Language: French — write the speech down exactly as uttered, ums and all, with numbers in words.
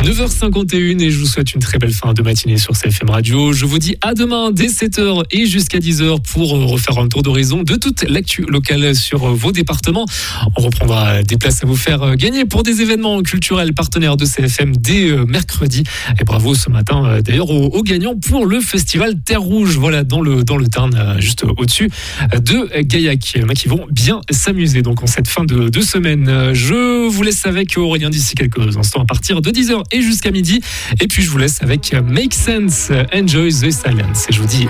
neuf heures cinquante et une et je vous souhaite une très belle fin de matinée sur C F M Radio. Je vous dis à demain dès sept heures et jusqu'à dix heures pour refaire un tour d'horizon de toute l'actu locale sur vos départements. On reprendra des places à vous faire gagner pour des événements culturels partenaires de C F M dès mercredi. Et bravo ce matin d'ailleurs aux, aux gagnants pour le festival Terre Rouge. Voilà, dans le, dans le Tarn, juste au-dessus de Gaillac. Il y en a qui vont bien s'amuser donc en cette fin de, de semaine. Je vous laisse avec Aurélien d'ici quelques instants à partir de dix heures et jusqu'à midi. Et puis je vous laisse avec Make Sense, Enjoy the Silence. Et je vous dis